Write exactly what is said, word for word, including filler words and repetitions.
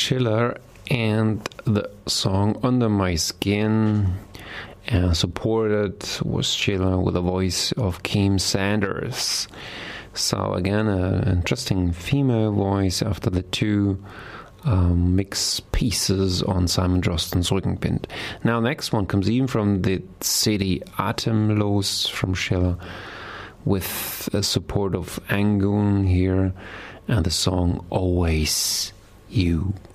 Schiller and the song Under My Skin, uh, supported was Schiller with the voice of Kim Sanders. So again, an interesting female voice after the two um, mixed pieces on Simon Jostens Rückenwind. Now, next one comes even from the C D Atemlos from Schiller, with the support of Angun here, and the song Always You.